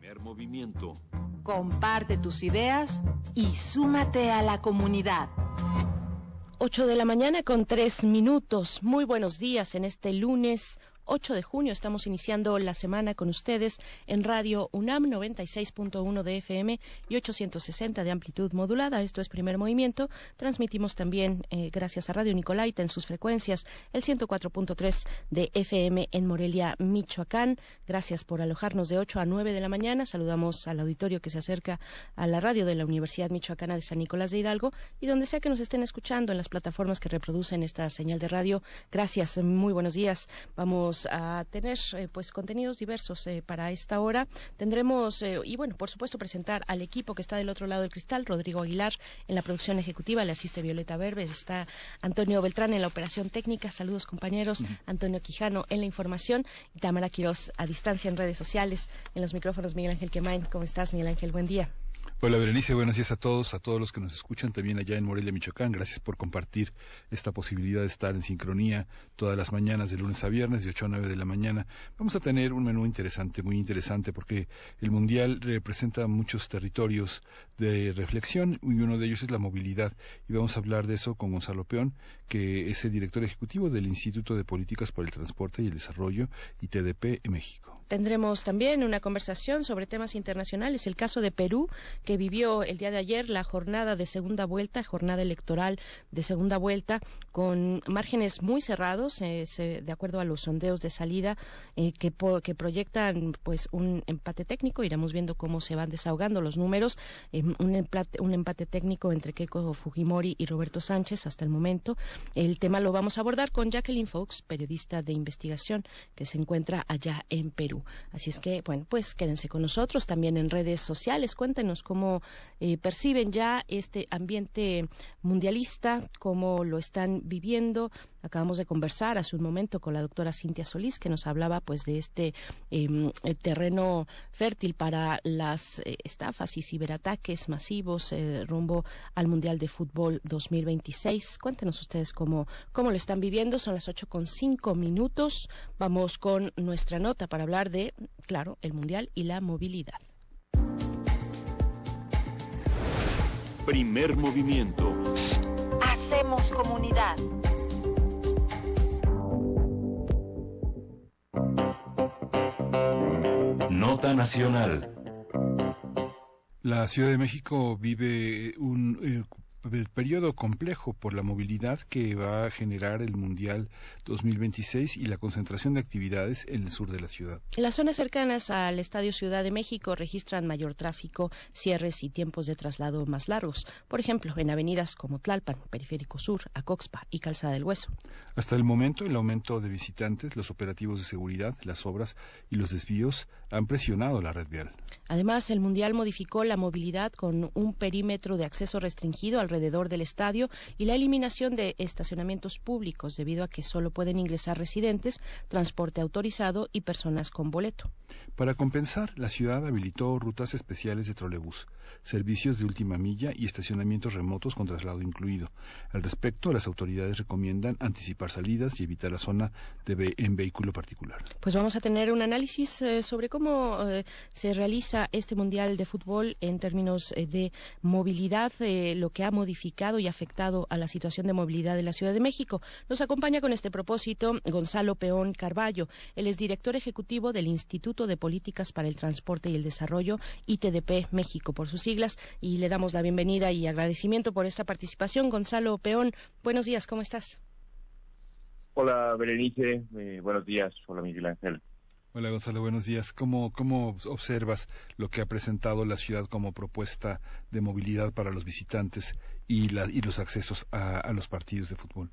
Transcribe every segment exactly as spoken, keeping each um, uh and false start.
Primer movimiento. Comparte tus ideas y súmate a la comunidad. Ocho de la mañana con tres minutos. Muy buenos días en este lunes ocho de junio. Estamos iniciando la semana con ustedes en Radio UNAM noventa y seis punto uno de F M y ochocientos sesenta de amplitud modulada. Esto es Primer Movimiento. Transmitimos también eh, gracias a Radio Nicolaita en sus frecuencias el ciento cuatro punto tres de F M en Morelia, Michoacán. Gracias por alojarnos de ocho a nueve de la mañana. Saludamos al auditorio que se acerca a la radio de la Universidad Michoacana de San Nicolás de Hidalgo y donde sea que nos estén escuchando en las plataformas que reproducen esta señal de radio. Gracias, muy buenos días. Vamos a tener eh, pues contenidos diversos eh, para esta hora. Tendremos eh, y bueno, por supuesto presentar al equipo que está del otro lado del cristal. Rodrigo Aguilar en la producción ejecutiva, le asiste Violeta Berber, está Antonio Beltrán en la operación técnica. Saludos, compañeros. Uh-huh. Antonio Quijano en la información y Tamara Quirós a distancia en redes sociales. En los micrófonos Miguel Ángel Quemain. ¿Cómo estás, Miguel Ángel? Buen día. Hola, Berenice, buenos días a todos, a todos los que nos escuchan también allá en Morelia, Michoacán. Gracias por compartir esta posibilidad de estar en sincronía todas las mañanas de lunes a viernes de ocho a nueve de la mañana. Vamos a tener un menú interesante, muy interesante, porque el Mundial representa muchos territorios de reflexión y uno de ellos es la movilidad. Y vamos a hablar de eso con Gonzalo Peón, que es el director ejecutivo del Instituto de Políticas para el Transporte y el Desarrollo, I T D P, en México. Tendremos también una conversación sobre temas internacionales, el caso de Perú, que vivió el día de ayer la jornada de segunda vuelta, jornada electoral de segunda vuelta, con márgenes muy cerrados, eh, se, de acuerdo a los sondeos de salida, eh, que, po, que proyectan pues un empate técnico. Iremos viendo cómo se van desahogando los números, eh, un, empate, un empate técnico entre Keiko Fujimori y Roberto Sánchez hasta el momento. El tema lo vamos a abordar con Jacqueline Fox, periodista de investigación que se encuentra allá en Perú. Así es que, bueno, pues quédense con nosotros también en redes sociales. Cuéntenos cómo eh, perciben ya este ambiente mundialista, cómo lo están viviendo. Acabamos de conversar hace un momento con la doctora Cintia Solís, que nos hablaba pues de este eh, terreno fértil para las eh, estafas y ciberataques masivos eh, rumbo al Mundial de Fútbol dos mil veintiséis. Cuéntenos ustedes cómo, cómo lo están viviendo. Son las ocho con cinco minutos. Vamos con nuestra nota para hablar de, claro, el Mundial y la movilidad. Primer movimiento. Hacemos comunidad. Nota nacional. La Ciudad de México vive un eh, periodo complejo por la movilidad que va a generar el Mundial dos mil veintiséis y la concentración de actividades en el sur de la ciudad. Las zonas cercanas al Estadio Ciudad de México registran mayor tráfico, cierres y tiempos de traslado más largos. Por ejemplo, en avenidas como Tlalpan, Periférico Sur, Acoxpa y Calzada del Hueso. Hasta el momento, el aumento de visitantes, los operativos de seguridad, las obras y los desvíos han presionado la red vial. Además, el Mundial modificó la movilidad con un perímetro de acceso restringido al alrededor del estadio y la eliminación de estacionamientos públicos debido a que solo pueden ingresar residentes, transporte autorizado y personas con boleto. Para compensar, la ciudad habilitó rutas especiales de trolebús, servicios de última milla y estacionamientos remotos con traslado incluido. Al respecto, las autoridades recomiendan anticipar salidas y evitar la zona de ve- en vehículo particular. Pues vamos a tener un análisis eh, sobre cómo eh, se realiza este Mundial de Fútbol en términos eh, de movilidad, eh, lo que ha modificado y afectado a la situación de movilidad de la Ciudad de México. Nos acompaña con este propósito Gonzalo Peón Carballo. Él es director ejecutivo del Instituto de Políticas para el Transporte y el Desarrollo, I T D P México por sus siglas, y le damos la bienvenida y agradecimiento por esta participación. Gonzalo Peón, buenos días, ¿cómo estás? Hola, Berenice, eh, buenos días. Hola, Miguel Ángel. Hola, Gonzalo, buenos días. ¿Cómo, cómo observas lo que ha presentado la ciudad como propuesta de movilidad para los visitantes y, la, y los accesos a, a los partidos de fútbol?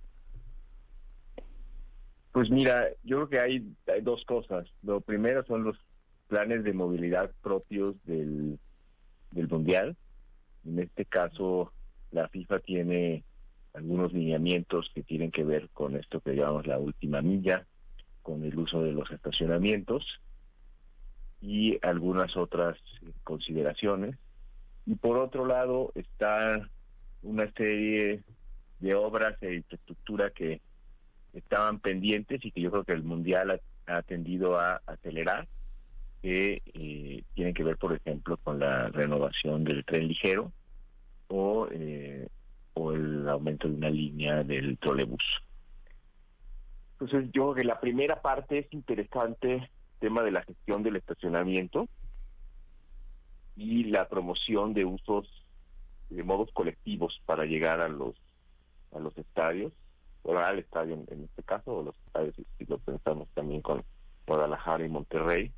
Pues mira, yo creo que hay, hay dos cosas. Lo primero son los planes de movilidad propios del, del Mundial. En este caso, la FIFA tiene algunos lineamientos que tienen que ver con esto que llamamos la última milla, con el uso de los estacionamientos y algunas otras consideraciones. Y por otro lado está una serie de obras e infraestructura que estaban pendientes y que yo creo que el Mundial ha, ha tendido a acelerar. que eh, tienen que ver, por ejemplo, con la renovación del tren ligero o, eh, o el aumento de una línea del trolebús. Entonces, yo creo que la primera parte es interesante, el tema de la gestión del estacionamiento y la promoción de usos, de modos colectivos para llegar a los a los estadios, o al estadio en, en este caso, o los estadios, si lo pensamos también con Guadalajara y Monterrey,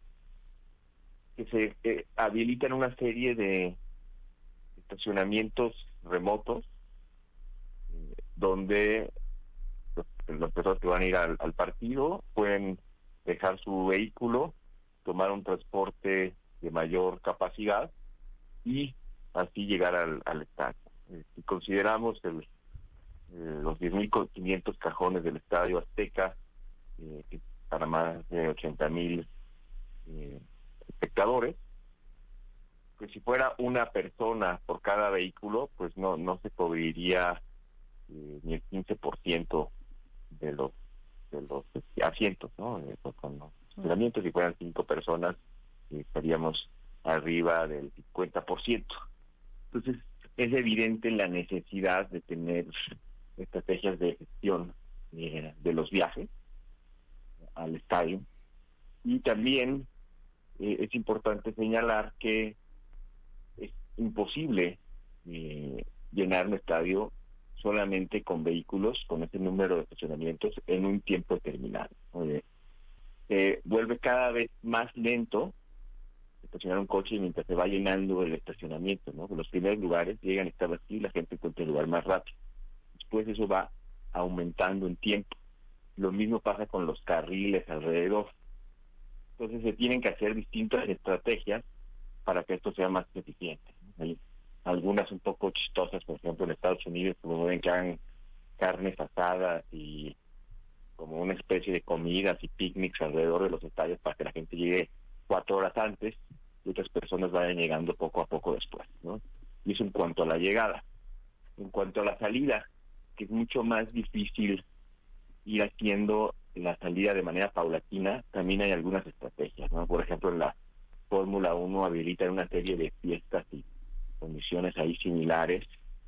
que se eh, habilitan una serie de estacionamientos remotos eh, donde los, las personas que van a ir al, al partido pueden dejar su vehículo, tomar un transporte de mayor capacidad y así llegar al, al estadio. Eh, si consideramos el, eh, los diez mil quinientos cajones del Estadio Azteca, eh, que para más de ochenta mil eh, espectadores, pues si fuera una persona por cada vehículo, pues no no se cubriría eh, ni el quince por ciento de los de los asientos, ¿no? Eh, con los estacionamientos, si fueran cinco personas, eh, estaríamos arriba del cincuenta por ciento. Entonces, es evidente la necesidad de tener estrategias de gestión eh, de los viajes al estadio. Y también eh, es importante señalar que es imposible eh, llenar un estadio solamente con vehículos, con ese número de estacionamientos en un tiempo determinado. Eh, eh, vuelve cada vez más lento estacionar un coche mientras se va llenando el estacionamiento, ¿no? Los primeros lugares llegan a estar así, la gente encuentra el lugar más rápido. Después eso va aumentando en tiempo. Lo mismo pasa con los carriles alrededor. Entonces se tienen que hacer distintas estrategias para que esto sea más eficiente. Hay algunas un poco chistosas, por ejemplo en Estados Unidos, como ven que hagan carnes asadas y como una especie de comidas y picnics alrededor de los estadios para que la gente llegue cuatro horas antes y otras personas vayan llegando poco a poco después, ¿no? Y eso en cuanto a la llegada. En cuanto a la salida, que es mucho más difícil ir haciendo la salida de manera paulatina, también hay algunas estrategias, ¿no? Por ejemplo, en la Fórmula uno habilitan una serie de fiestas y condiciones ahí similares,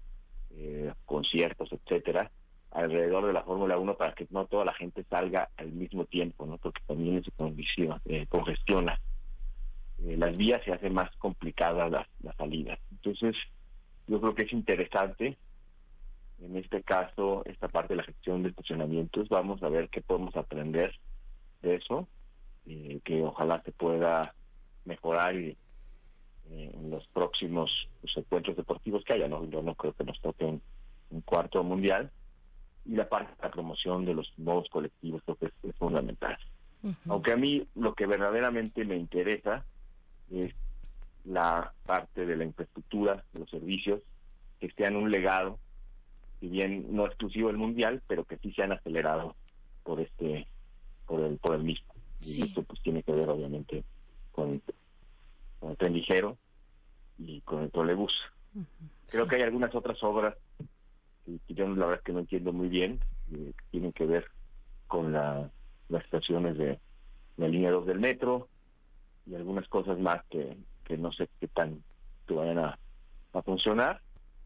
eh, conciertos, etcétera, alrededor de la Fórmula uno para que no toda la gente salga al mismo tiempo, ¿no? Porque también se condiciona, eh, congestiona eh, las vías, se hace más complicadas las, las salidas. Entonces, yo creo que es interesante, en este caso, esta parte de la gestión de estacionamientos. Vamos a ver qué podemos aprender de eso, eh, que ojalá se pueda mejorar y, eh, en los próximos pues, encuentros deportivos que haya, ¿no? Yo no creo que nos toque un, un cuarto mundial. Y la parte de la promoción de los modos colectivos creo que es, es fundamental. Uh-huh. Aunque a mí lo que verdaderamente me interesa es la parte de la infraestructura, de los servicios, que sean un legado, si bien no exclusivo del mundial, pero que sí se han acelerado por este, por el, por el mismo. Sí. Y esto pues tiene que ver obviamente con, con el tren ligero y con el trolebús. Uh-huh. Creo sí. que hay algunas otras obras que yo la verdad es que no entiendo muy bien, eh, que tienen que ver con la, las estaciones de la línea dos del metro y algunas cosas más que, que no sé qué tan que vayan a, a funcionar.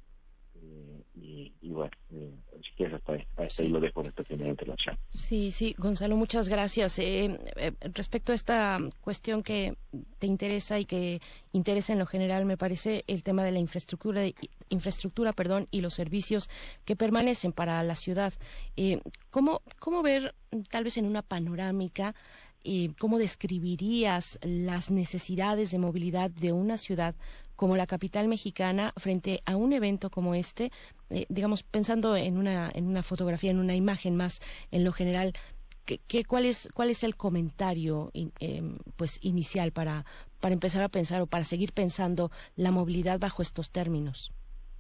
Eh, y, y bueno, eh, si quieres hasta ahí, hasta sí. ahí lo dejo en esta primera intervención. Sí, sí, Gonzalo, muchas gracias. Eh, eh, respecto a esta cuestión que te interesa y que interesa en lo general, me parece el tema de la infraestructura, infraestructura, perdón, y los servicios que permanecen para la ciudad. Eh, ¿cómo, cómo ver, tal vez en una panorámica, eh, cómo describirías las necesidades de movilidad de una ciudad como la capital mexicana frente a un evento como este, eh, digamos, pensando en una en una fotografía, en una imagen más en lo general, ¿qué, qué, cuál es cuál es el comentario in, eh, pues inicial para para empezar a pensar o para seguir pensando la movilidad bajo estos términos?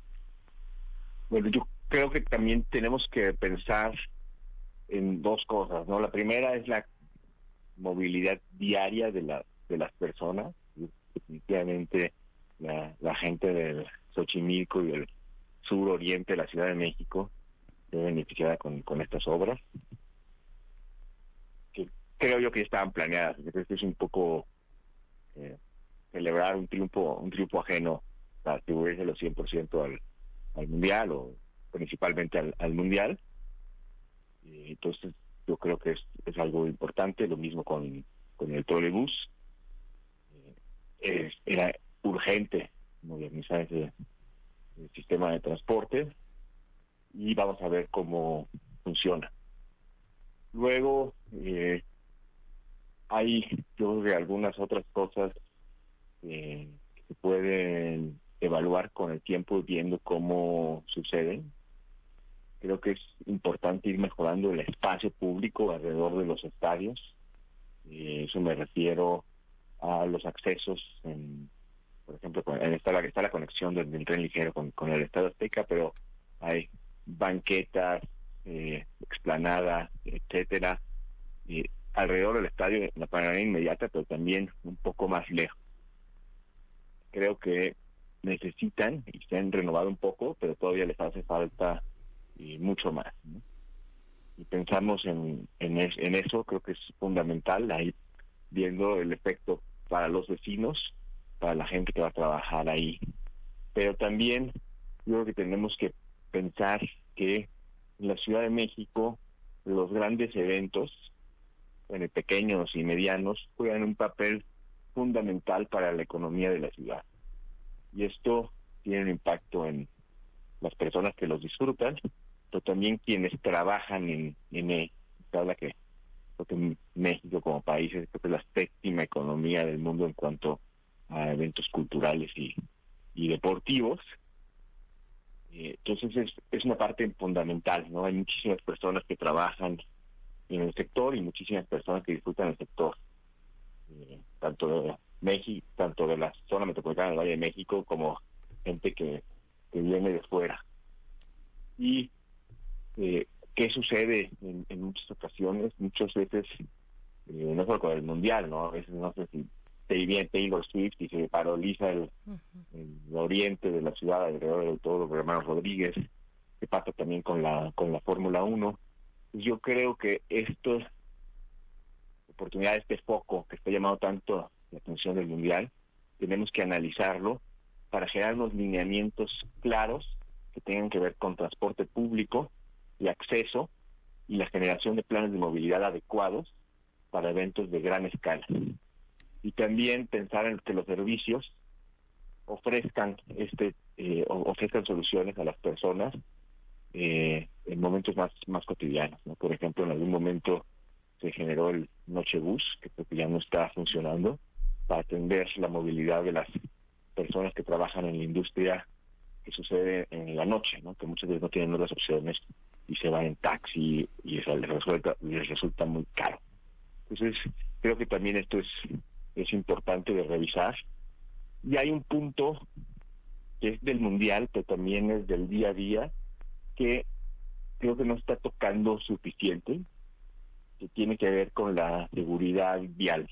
Bueno, yo creo que también tenemos que pensar en dos cosas, ¿no? La primera es la movilidad diaria de la de las personas. Definitivamente la, la gente del Xochimilco y del sur oriente de la Ciudad de México se beneficiada con, con estas obras, que creo yo que estaban planeadas. Entonces es un poco eh, celebrar un triunfo un triunfo ajeno para atribuírselo cien por ciento al, al Mundial o principalmente al, al Mundial. Y entonces yo creo que es, es algo importante, lo mismo con, con el trolebús. Eh, es, era urgente modernizar ese el sistema de transporte y vamos a ver cómo funciona. Luego eh, hay yo creo que algunas otras cosas eh, que se pueden evaluar con el tiempo viendo cómo suceden. Creo que es importante ir mejorando el espacio público alrededor de los estadios. Eh, eso me refiero a los accesos en por ejemplo, en esta la está la conexión del, del tren ligero con, con el Estadio Azteca, pero hay banquetas, eh, explanadas, etcétera, y alrededor del estadio en la panorámica inmediata, pero también un poco más lejos. Creo que necesitan y se han renovado un poco, pero todavía les hace falta y mucho más, ¿no? Y pensamos en, en, es, en eso, creo que es fundamental, ahí viendo el efecto para los vecinos, para la gente que va a trabajar ahí. Pero también yo creo que tenemos que pensar que en la Ciudad de México los grandes eventos, bueno, pequeños y medianos, juegan un papel fundamental para la economía de la ciudad. Y esto tiene un impacto en las personas que los disfrutan, pero también quienes trabajan en, en él. Se habla que, que México como país es, creo que es la séptima economía del mundo en cuanto a eventos culturales y, y deportivos. Eh, entonces es, es una parte fundamental, ¿no? Hay muchísimas personas que trabajan en el sector y muchísimas personas que disfrutan el sector, eh, tanto de México, tanto de la zona metropolitana del Valle de México como gente que, que viene de fuera. Y eh, ¿qué sucede en, en muchas ocasiones? Muchas veces, eh, no solo con el Mundial, ¿no? A veces no sé si te viene Taylor Swift y se paraliza el, uh-huh. el oriente de la ciudad alrededor de todo los hermanos Rodríguez. ¿Qué pasa también con la con la Fórmula uno? Yo creo que estas oportunidades, este foco que está llamando tanto la atención del Mundial, tenemos que analizarlo para generar unos lineamientos claros que tengan que ver con transporte público y acceso y la generación de planes de movilidad adecuados para eventos de gran escala. Y también pensar en que los servicios ofrezcan este eh, ofrezcan soluciones a las personas eh, en momentos más más cotidianos, ¿no? Por ejemplo, en algún momento se generó el Nochebús, que creo que ya no está funcionando, para atender la movilidad de las personas que trabajan en la industria que sucede en la noche, ¿no? Que muchas veces no tienen otras opciones y se van en taxi y eso les resulta, les resulta muy caro. Entonces, creo que también esto es es importante de revisar. Y hay un punto que es del Mundial, pero también es del día a día, que creo que no está tocando suficiente, que tiene que ver con la seguridad vial.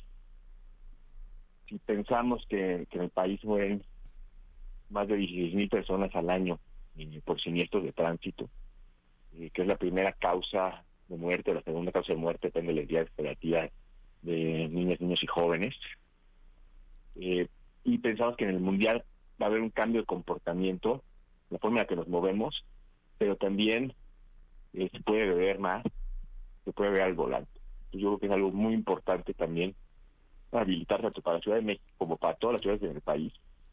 Si pensamos que, que en el país mueren más de dieciséis mil personas al año eh, por siniestros de tránsito, eh, que es la primera causa de muerte, la segunda causa de muerte depende de la edad expectativa de niñas, niños y jóvenes, eh, y pensamos que en el Mundial va a haber un cambio de comportamiento, la forma en la que nos movemos, pero también eh, se puede beber más, se puede beber al volante. Entonces, yo creo que es algo muy importante también habilitar tanto para la Ciudad de México como para todas las ciudades del país,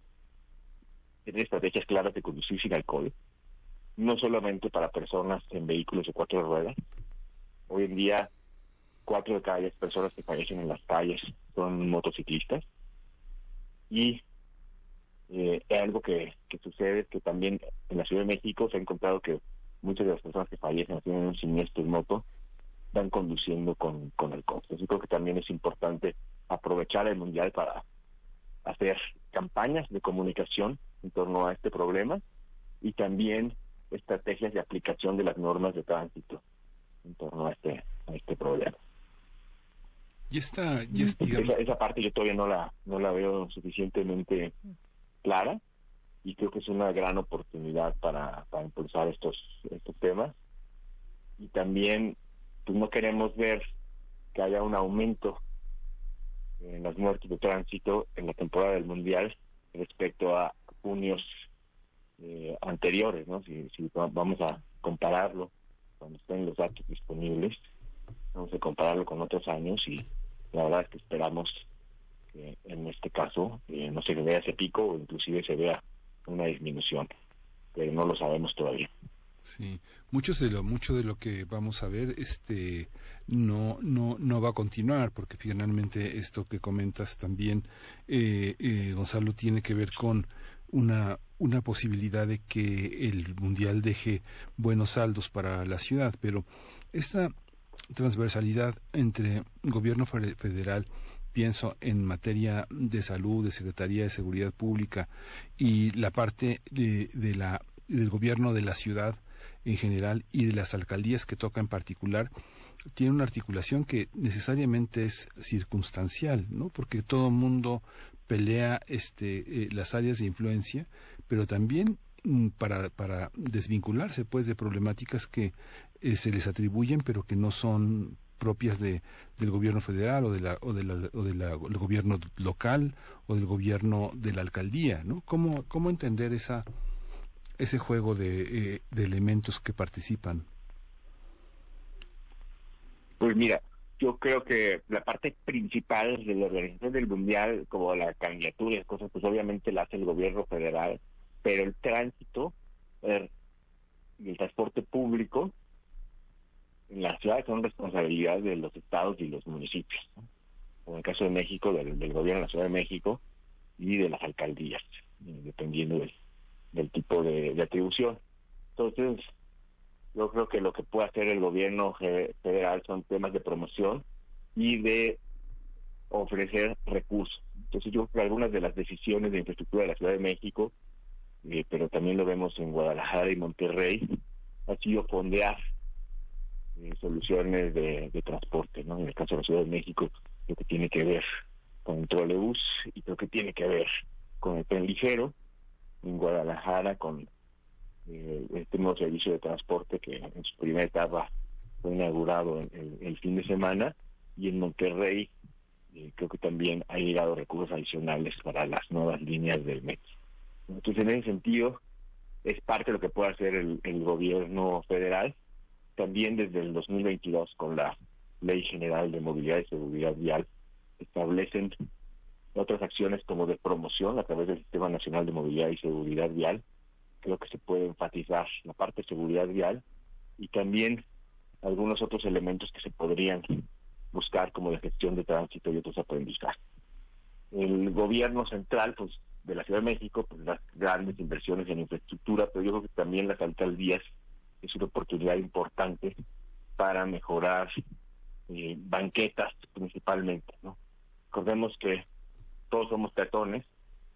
tener estrategias claras de conducir sin alcohol, no solamente para personas en vehículos de cuatro ruedas. Hoy en día cuatro de cada diez personas que fallecen en las calles son motociclistas, y eh, algo que, que sucede es que también en la Ciudad de México se ha encontrado que muchas de las personas que fallecen haciendo un siniestro en moto van conduciendo con, con alcohol. Entonces yo creo que también es importante aprovechar el Mundial para hacer campañas de comunicación en torno a este problema y también estrategias de aplicación de las normas de tránsito en torno a este a este problema. Y esta, y esta digamos, esa, esa parte yo todavía no la no la veo suficientemente clara, y creo que es una gran oportunidad para, para impulsar estos estos temas. Y también pues no queremos ver que haya un aumento en las muertes de tránsito en la temporada del Mundial respecto a junios eh, anteriores, ¿no? Si, si vamos a compararlo, cuando estén los datos disponibles, vamos a compararlo con otros años y la verdad es que esperamos que en este caso eh, no se vea ese pico o inclusive se vea una disminución, pero no lo sabemos todavía. Sí, muchos de lo mucho de lo que vamos a ver este no no no va a continuar, porque finalmente esto que comentas también eh, eh, Gonzalo, tiene que ver con una una posibilidad de que el mundial deje buenos saldos para la ciudad, pero esta transversalidad entre gobierno federal, pienso en materia de salud, de Secretaría de Seguridad Pública y la parte de, de la del gobierno de la ciudad en general y de las alcaldías que toca en particular, tiene una articulación que necesariamente es circunstancial, ¿no? Porque todo mundo pelea este eh, las áreas de influencia, pero también mm, para para desvincularse pues de problemáticas que eh, se les atribuyen pero que no son propias de del gobierno federal o de la o de la o de la el gobierno local o del gobierno de la alcaldía, ¿no? ¿Cómo cómo entender esa ese juego de, eh, de elementos que participan? Pues mira, yo creo que la parte principal de la organización del Mundial, como la candidatura y las cosas, pues obviamente la hace el gobierno federal, pero el tránsito eh, y el transporte público en las ciudades son responsabilidad de los estados y los municipios, ¿no? Como en el caso de México, del, del gobierno de la Ciudad de México y de las alcaldías, dependiendo del del tipo de, de atribución. Entonces, yo creo que lo que puede hacer el gobierno federal son temas de promoción y de ofrecer recursos. Entonces, yo creo que algunas de las decisiones de infraestructura de la Ciudad de México, eh, pero también lo vemos en Guadalajara y Monterrey, ha sido fondear eh, soluciones de, de transporte, ¿no? En el caso de la Ciudad de México, lo que tiene que ver con el trolebús y lo que tiene que ver con el tren ligero, en Guadalajara con eh, este nuevo servicio de transporte que en su primera etapa fue inaugurado el, el, el fin de semana, y en Monterrey eh, creo que también ha llegado recursos adicionales para las nuevas líneas del metro. Entonces, en ese sentido, es parte de lo que puede hacer el, el gobierno federal, también desde el dos mil veintidós con la Ley General de Movilidad y Seguridad Vial, establecen otras acciones como de promoción a través del Sistema Nacional de Movilidad y Seguridad Vial. Creo que se puede enfatizar la parte de seguridad vial y también algunos otros elementos que se podrían buscar como de gestión de tránsito y otros aprendizajes. El gobierno central, pues, de la Ciudad de México, pues, las grandes inversiones en infraestructura, pero yo creo que también las alcaldías es una oportunidad importante para mejorar eh, banquetas principalmente, ¿no? Recordemos que todos somos peatones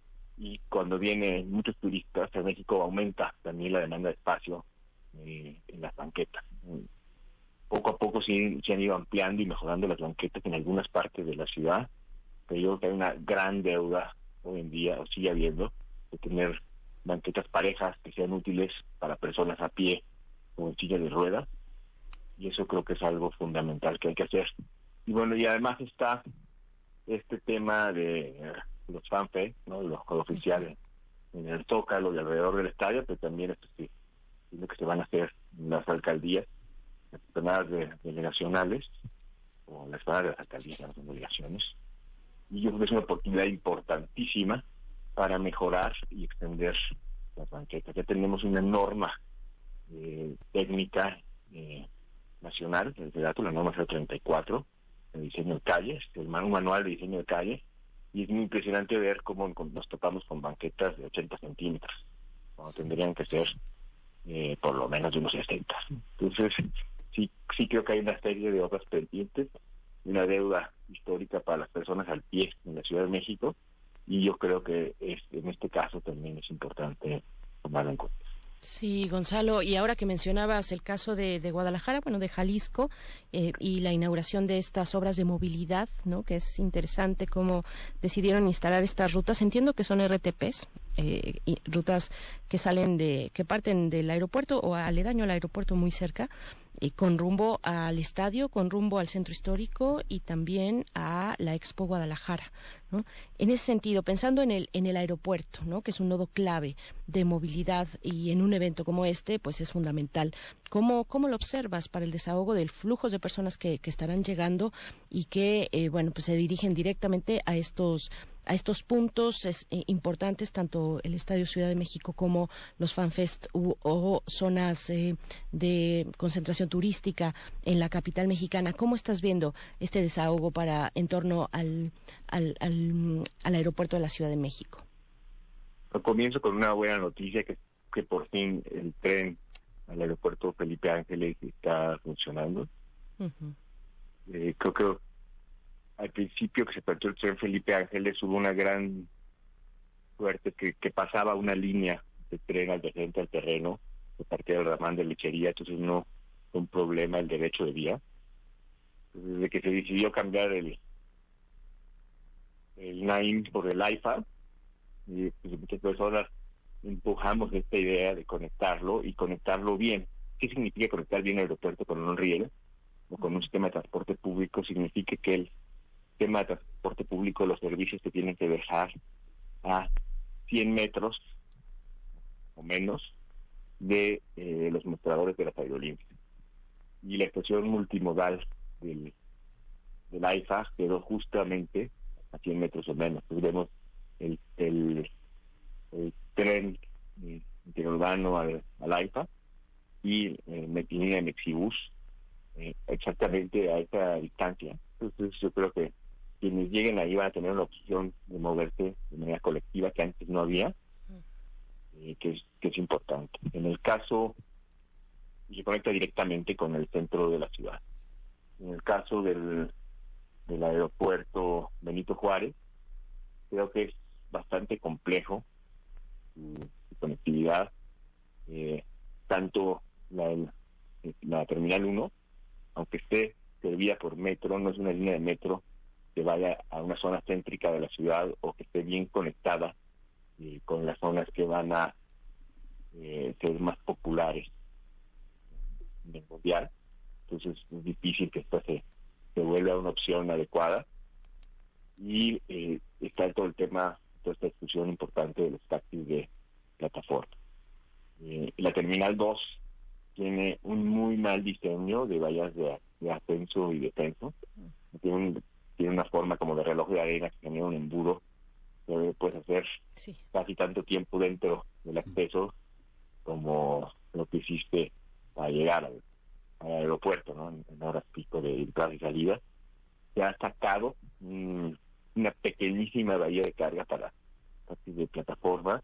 y cuando vienen muchos turistas a México aumenta también la demanda de espacio eh, en las banquetas. Poco a poco sí, se han ido ampliando y mejorando las banquetas en algunas partes de la ciudad, pero yo creo que hay una gran deuda hoy en día, o sigue habiendo, de tener banquetas parejas que sean útiles para personas a pie o en silla de ruedas, y eso creo que es algo fundamental que hay que hacer. Y bueno, y además está este tema de eh, los fanfare, ¿no? Los oficiales en el Zócalo y alrededor del estadio, pero también esto sí, es lo que se van a hacer en las alcaldías, las jornadas de, delegacionales, o las jornadas de las alcaldías, las delegaciones. Y yo creo que es una oportunidad importantísima para mejorar y extender las banquetas. Ya tenemos una norma eh, técnica eh, nacional, el dato, la norma cero treinta y cuatro, de diseño de calles, el manual de diseño de calles, y es muy impresionante ver cómo nos topamos con banquetas de ochenta centímetros, cuando tendrían que ser eh, por lo menos de unos sesenta. Entonces, sí, sí creo que hay una serie de obras pendientes, una deuda histórica para las personas al pie en la Ciudad de México, y yo creo que es, en este caso también es importante tomarlo en cuenta. Sí, Gonzalo, y ahora que mencionabas el caso de, de Guadalajara, bueno, de Jalisco, eh, y la inauguración de estas obras de movilidad, ¿no? Que es interesante cómo decidieron instalar estas rutas. Entiendo que son R T Ps, eh, y rutas que salen de, que parten del aeropuerto o aledaño al aeropuerto muy cerca, eh, con rumbo al estadio, con rumbo al centro histórico y también a la Expo Guadalajara, ¿no? En ese sentido, pensando en el en el aeropuerto, ¿no?, que es un nodo clave de movilidad y en un evento como este, pues es fundamental. ¿Cómo, cómo lo observas para el desahogo del flujo de personas que, que estarán llegando y que, eh, bueno, pues se dirigen directamente a estos a estos puntos es, eh, importantes, tanto el Estadio Ciudad de México como los FanFest u, o zonas eh, de concentración turística en la capital mexicana? ¿Cómo estás viendo este desahogo para en torno al, al, al, al aeropuerto de la Ciudad de México? Comienzo con una buena noticia, que, que por fin el tren al aeropuerto Felipe Ángeles está funcionando. Uh-huh. Eh, creo que al principio que se partió el tren Felipe Ángeles hubo una gran suerte que, que pasaba una línea de tren al de frente al terreno, que partía del ramán de lechería, entonces no fue un problema el derecho de vía. Entonces, desde que se decidió cambiar el el Naim por el AIFA, y pues muchas personas empujamos esta idea de conectarlo y conectarlo bien. ¿Qué significa conectar bien el aeropuerto con un riel o con un sistema de transporte público? Significa que el sistema de transporte público, los servicios que tienen que dejar a cien metros o menos de eh, los mostradores de las aerolíneas. Y la estación multimodal del, del AIFA quedó justamente a cien metros o menos. Entonces vemos el, el, el tren eh, interurbano al, al AIFA y eh, línea de Mexibus eh, exactamente a esta distancia. Entonces yo creo que quienes lleguen ahí van a tener la opción de moverse de manera colectiva que antes no había, eh, que, es, que es importante. En el caso, se conecta directamente con el centro de la ciudad. En el caso del, del aeropuerto Benito Juárez, creo que es bastante complejo su, su conectividad, eh, tanto la, la Terminal uno, aunque esté servida por metro, no es una línea de metro que vaya a una zona céntrica de la ciudad o que esté bien conectada eh, con las zonas que van a eh, ser más populares en el mundial. Entonces es difícil que esta se, se vuelva una opción adecuada. Y eh, está todo el tema, toda esta discusión importante de los taxis de plataforma. Eh, la Terminal dos tiene un muy mal diseño de vallas de, de ascenso y descenso. Tiene, un, tiene una forma como de reloj de arena que genera un embudo que puedes hacer sí. casi tanto tiempo dentro del acceso como lo que hiciste para llegar al, al aeropuerto, ¿no? En, en horas pico de entrada y salida. Se ha sacado mmm, una pequeñísima bahía de carga para taxis de plataforma.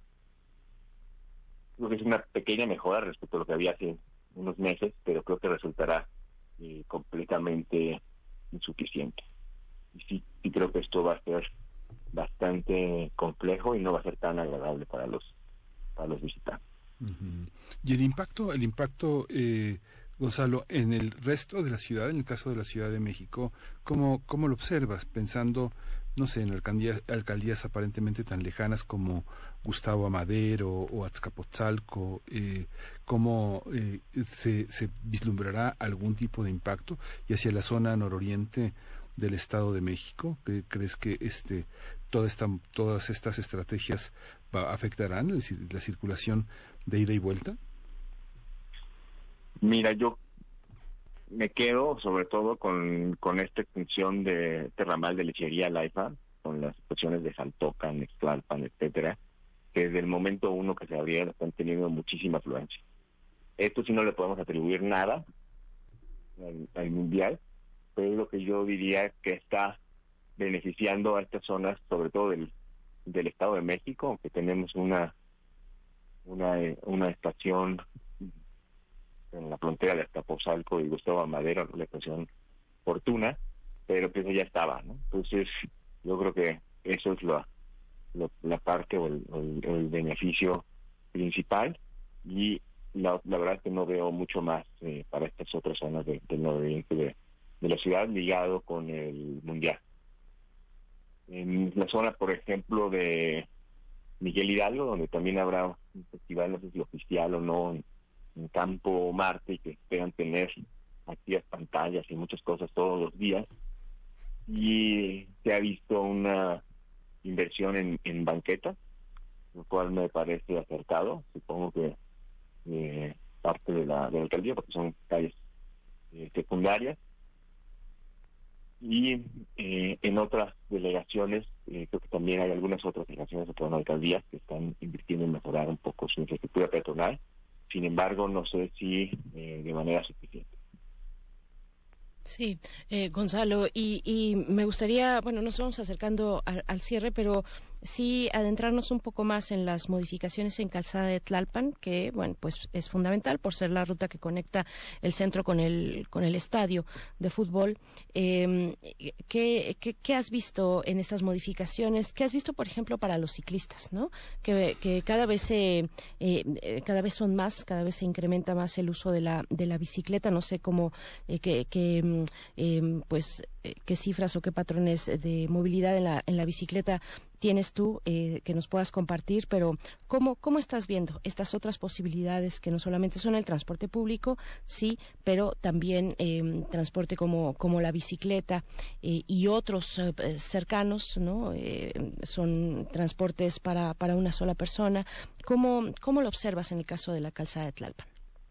Creo que es una pequeña mejora respecto a lo que había hace unos meses, pero creo que resultará eh, completamente insuficiente. Y sí, sí creo que esto va a ser bastante complejo y no va a ser tan agradable para los para los visitantes. Uh-huh. Y el impacto, el impacto, eh, Gonzalo, en el resto de la ciudad, en el caso de la Ciudad de México, ¿cómo, cómo lo observas? Pensando, no sé, en alcaldías, alcaldías aparentemente tan lejanas como Gustavo Amadero o Azcapotzalco, eh, ¿cómo eh, se, se vislumbrará algún tipo de impacto? Y hacia la zona nororiente del Estado de México, ¿crees que este toda esta, todas estas estrategias va, afectarán la circulación de ida y vuelta? Mira, yo me quedo sobre todo con, con esta extensión de este ramal de lechería al AIFA, con las estaciones de Saltocan, Ixtlalpan, etcétera, que desde el momento uno que se abrieron están teniendo muchísima afluencia. Esto sí no le podemos atribuir nada al, al mundial, pero es lo que yo diría que está beneficiando a estas zonas, sobre todo del, del Estado de México, aunque tenemos una una una estación en la frontera de Azcapotzalco y Gustavo Amadero, la estación Fortuna, pero pues ya estaba, ¿no? Entonces yo creo que eso es la la, la parte o el, el, el beneficio principal, y la, la verdad es que no veo mucho más eh, para estas otras zonas de, del nororiente de, de la ciudad ligado con el mundial. En la zona, por ejemplo, de Miguel Hidalgo, donde también habrá un festival, no sé si oficial o no, en, en Campo Marte, y que esperan tener activas pantallas y muchas cosas todos los días, y se ha visto una inversión en, en banquetas, lo cual me parece acertado. Supongo que eh, parte de la, de la alcaldía, porque son calles eh, secundarias. Y eh, en otras delegaciones, eh, creo que también hay algunas otras delegaciones de todas las alcaldías que están invirtiendo en mejorar un poco su infraestructura peatonal. Sin embargo, no sé si eh, de manera suficiente. Sí, eh, Gonzalo, y, y me gustaría, bueno, nos vamos acercando al, al cierre, pero sí adentrarnos un poco más en las modificaciones en Calzada de Tlalpan, que, bueno, pues es fundamental por ser la ruta que conecta el centro con el con el estadio de fútbol. Eh, ¿qué, qué, ¿Qué has visto en estas modificaciones? ¿Qué has visto, por ejemplo, para los ciclistas, ¿no? Que, que cada vez se, eh, cada vez son más, cada vez se incrementa más el uso de la de la bicicleta. No sé cómo eh, que, que eh, pues eh, qué cifras o qué patrones de movilidad en la en la bicicleta tienes tú eh, que nos puedas compartir, pero ¿cómo, cómo estás viendo estas otras posibilidades que no solamente son el transporte público, sí, pero también eh, transporte como, como la bicicleta eh, y otros eh, cercanos, ¿no? Eh, son transportes para, para una sola persona. ¿Cómo, ¿Cómo lo observas en el caso de la Calzada de Tlalpan?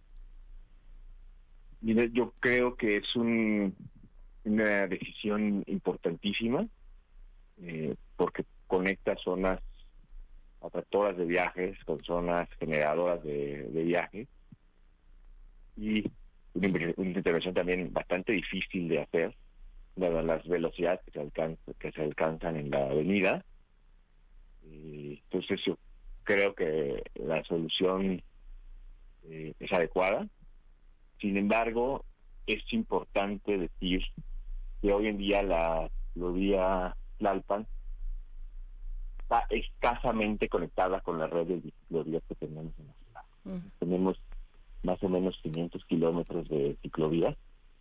Mire, yo creo que es un, una decisión importantísima, eh, porque conecta zonas atractoras de viajes con zonas generadoras de, de viajes, y una, una intervención también bastante difícil de hacer, dadas las velocidades que se alcanzan, que se alcanzan en la avenida. Y entonces yo creo que la solución eh, es adecuada. Sin embargo, es importante decir que hoy en día la ciclovía Tlalpan está escasamente conectada con la red de ciclovías que tenemos en la ciudad. Uh-huh. Tenemos más o menos quinientos kilómetros de ciclovías,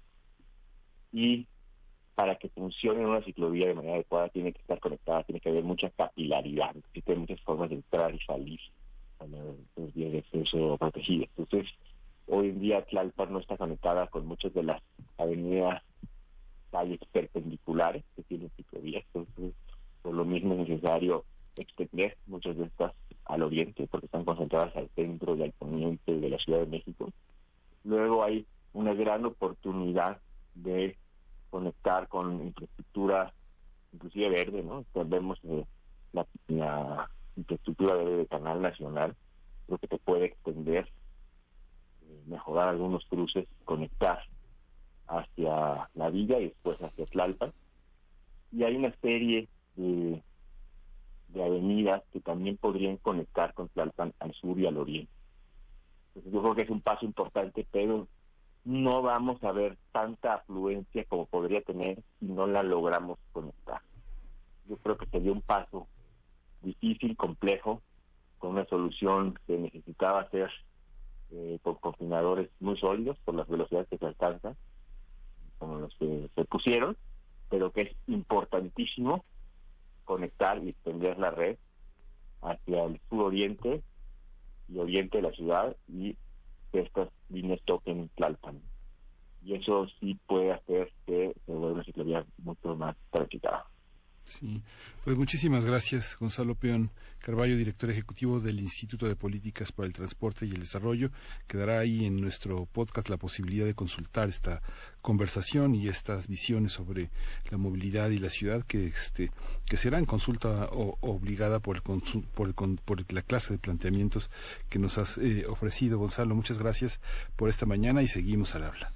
y para que funcione una ciclovía de manera adecuada tiene que estar conectada, tiene que haber mucha capilaridad, existen muchas formas de entrar y salir a los vías de acceso protegidas. Entonces, hoy en día Tlalpan no está conectada con muchas de las avenidas, calles perpendiculares que tienen ciclovías. Entonces, por lo mismo es necesario extender muchas de estas al oriente, porque están concentradas al centro y al poniente de la Ciudad de México. Luego hay una gran oportunidad de conectar con infraestructura, inclusive verde, ¿no? Entonces, vemos eh, la, la infraestructura verde de Canal Nacional, creo que te puede extender, eh, mejorar algunos cruces, conectar hacia la villa y después hacia Tlalpan. Y hay una serie de, de avenidas que también podrían conectar con Tlalpan al sur y al oriente. Entonces, yo creo que es un paso importante, pero no vamos a ver tanta afluencia como podría tener si no la logramos conectar. Yo creo que sería un paso difícil, complejo, con una solución que necesitaba hacer eh, con confinadores muy sólidos por las velocidades que se alcanzan, como los que se pusieron, pero que es importantísimo conectar y extender la red hacia el suroriente y oriente de la ciudad, y que estas líneas toquen Tlalpan. Y eso sí puede hacer que se vuelva una ciclovía mucho más transitada. Sí, pues muchísimas gracias, Gonzalo Peón Carballo, director ejecutivo del Instituto de Políticas para el Transporte y el Desarrollo. Quedará ahí en nuestro podcast la posibilidad de consultar esta conversación y estas visiones sobre la movilidad y la ciudad, que este que será en consulta o, obligada por el, por, el, por la clase de planteamientos que nos has eh, ofrecido. Gonzalo, muchas gracias por esta mañana y seguimos al habla.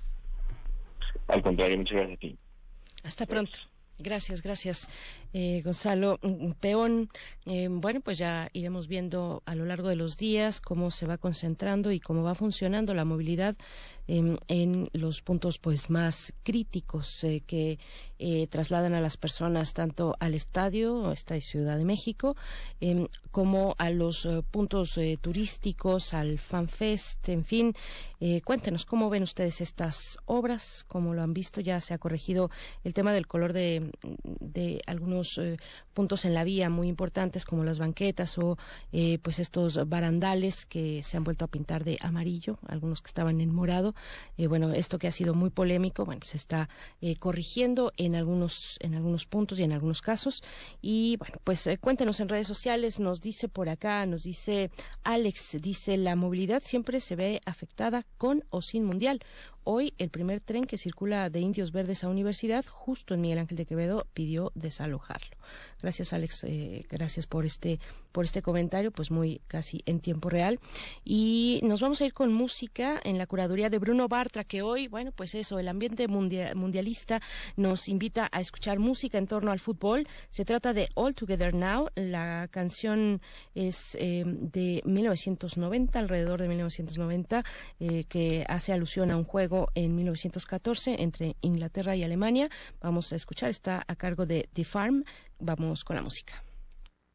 Al contrario, muchas gracias a ti. Hasta pronto. Gracias, gracias, eh, Gonzalo Peón. Eh, bueno, pues ya iremos viendo a lo largo de los días cómo se va concentrando y cómo va funcionando la movilidad eh, en los puntos pues más críticos eh, que eh, trasladan a las personas tanto al estadio, esta Ciudad de México, eh, como a los eh, puntos eh, turísticos, al FanFest, en fin. Eh, cuéntenos cómo ven ustedes estas obras, cómo lo han visto. Ya se ha corregido el tema del color de de, de algunos eh, puntos en la vía muy importantes como las banquetas o eh, pues estos barandales que se han vuelto a pintar de amarillo, algunos que estaban en morado. Eh, bueno, esto que ha sido muy polémico, bueno, se está eh, corrigiendo en algunos en algunos puntos y en algunos casos. Y bueno, pues eh, cuéntenos en redes sociales, nos dice por acá, nos dice Alex, dice la movilidad siempre se ve afectada con o sin mundial. Hoy el primer tren que circula de Indios Verdes a Universidad, justo en Miguel Ángel de Quevedo, pidió desalojarlo. Gracias, Alex, eh, gracias por este por este comentario, pues muy casi en tiempo real. Y nos vamos a ir con música en la curaduría de Bruno Bartra, que hoy, bueno, pues eso, el ambiente mundial, mundialista nos invita a escuchar música en torno al fútbol. Se trata de All Together Now. La canción es eh, de mil novecientos noventa, alrededor de mil novecientos noventa, eh, que hace alusión a un juego en mil novecientos catorce entre Inglaterra y Alemania. Vamos a escuchar, está a cargo de The Farm. Vamos con la música.